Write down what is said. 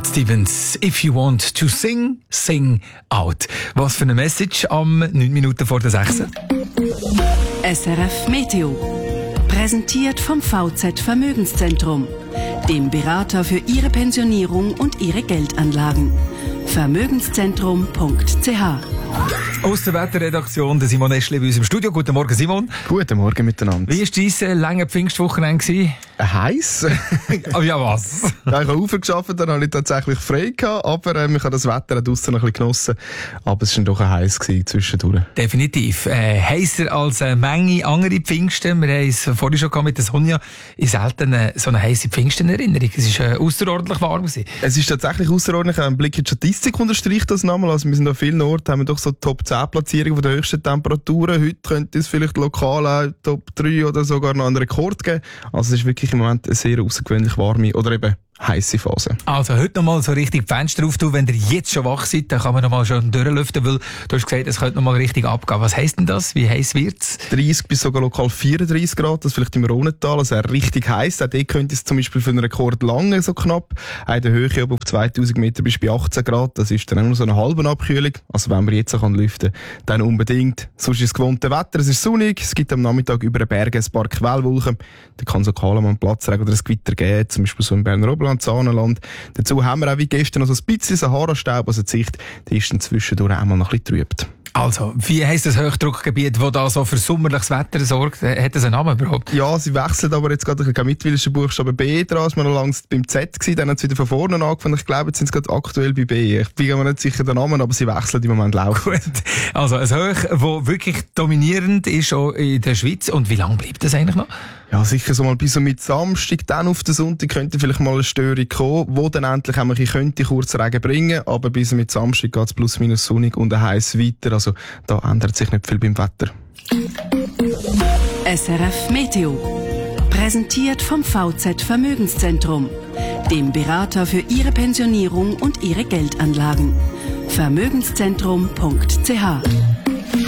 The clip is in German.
Stevens, if you want to sing, sing out. Was für eine Message am 9 Minuten vor der 6. SRF Meteo. Präsentiert vom VZ Vermögenszentrum, dem Berater für Ihre Pensionierung und Ihre Geldanlagen. Vermögenszentrum.ch. Aus der Wetterredaktion, der Simon Eschli bei uns im Studio. Guten Morgen, Simon. Guten Morgen miteinander. Wie war dein lange Pfingstwochenende? Heiß. Aber ja, was? Ich habe aufgearbeitet, dann habe ich tatsächlich frei gehabt, aber ich habe das Wetter draussen noch ein bisschen genossen. Aber es war doch heiß zwischendurch. Definitiv. Heißer als eine Menge andere Pfingsten. Wir haben es vorhin schon gehabt mit der Sonja. Ich selten so eine heisse Pfingsten-Erinnerung. Es war außerordentlich warm gewesen. Es ist tatsächlich außerordentlich. Ein Blick in die Statistik unterstreicht das nochmal. Also wir sind an vielen Orten, haben wir doch so Top 10 Platzierungen der höchsten Temperaturen. Heute könnte es vielleicht lokal auch Top 3 oder sogar noch einen Rekord geben. Also es ist wirklich im Moment eine sehr außergewöhnlich warme oder eben heisse Phase. Also heute noch mal so richtig die Fenster auftun, wenn ihr jetzt schon wach seid, dann kann man noch mal schon durchlüften, weil du hast gesagt, es könnte noch mal richtig abgehen. Was heisst denn das? Wie heiß wird's? 30 bis sogar lokal 34 Grad, das vielleicht im Rhonental, also richtig heiß. Auch dort könnte es zum Beispiel für einen Rekord lange so knapp. Auch in der Höhe auf 2000 Meter bis bei 18 Grad, das ist dann auch nur so eine halbe Abkühlung. Also wenn man jetzt kann lüften, dann unbedingt. Sonst ist es gewohnte Wetter, es ist sonnig, es gibt am Nachmittag über den Bergen ein paar Quellwolken. Da kann so kaum mal Platzregen oder ein Gewitter geben, zum Beispiel so im Berner Oberland, Saanenland. Dazu haben wir auch wie gestern noch so ein bisschen Sahara-Staub, also die Sicht, die ist dann zwischendurch auch mal noch ein bisschen trübt. Also, wie heisst das Hochdruckgebiet, das da so für sommerliches Wetter sorgt? Hat das einen Namen überhaupt? Ja, sie wechseln aber jetzt gerade mit, weil es der Buchstabe B dran ist. Wir noch lange beim Z gewesen, dann hat es wieder von vorne angefangen. Ich glaube, jetzt sind sie gerade aktuell bei B. Ich bin mir nicht sicher den Namen, aber sie wechseln im Moment laufend. Gut. Also, ein Hoch, das wirklich dominierend ist auch in der Schweiz. Und wie lange bleibt das eigentlich noch? Ja, sicher so mal bis mit Samstag, dann auf den Sonntag könnte vielleicht mal eine Störung kommen, wo dann endlich einmal könnte kurz Regen bringen, aber bis mit Samstag geht es plus minus sonnig und heiß weiter, also da ändert sich nicht viel beim Wetter. SRF Meteo. Präsentiert vom VZ Vermögenszentrum, dem Berater für Ihre Pensionierung und Ihre Geldanlagen. Vermögenszentrum.ch.